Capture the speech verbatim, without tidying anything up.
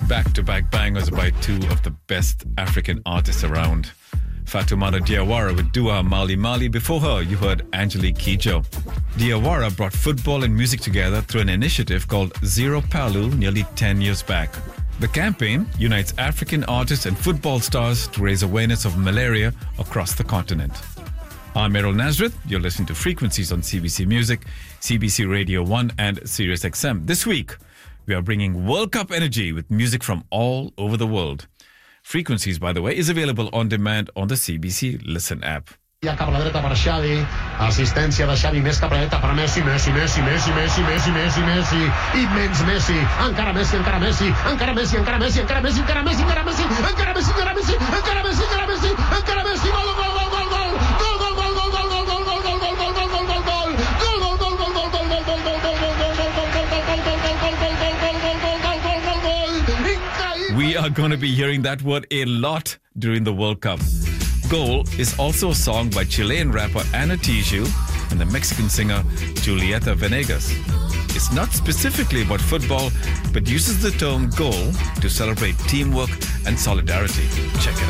Back-to-back bangers by two of the best African artists around. Fatoumata Diawara with Dua Mali Mali. Before her, you heard Angelique Kidjo. Diawara brought football and music together through an initiative called Zero Palu nearly ten years back. The campaign unites African artists and football stars to raise awareness of malaria across the continent. I'm Errol Nazareth. You're listening to Frequencies on C B C Music, C B C Radio one and Sirius X M. This week, we are bringing World Cup energy with music from all over the world. Frequencies, by the way, is available on demand on the C B C Listen app. Ja cap a la dreta per Xavi, assistència de Xavi més cap a la dreta per Messi, Messi, Messi, Messi, Messi, Messi, Messi, Messi, immens Messi, encara Messi, encara Messi, encara Messi, encara Messi, encara Messi, encara Messi, encara Messi, encara Messi, encara Messi, encara Messi, encara Messi, encara Messi, gol, gol, gol, gol, gol, gol, gol, gol, gol, gol, gol, gol, gol, gol, gol, gol, gol, gol, We are going to be hearing that word a lot during the World Cup. Goal is also a song by Chilean rapper Ana Tijoux and the Mexican singer Julieta Venegas. It's not specifically about football, but uses the term goal to celebrate teamwork and solidarity. Check it out.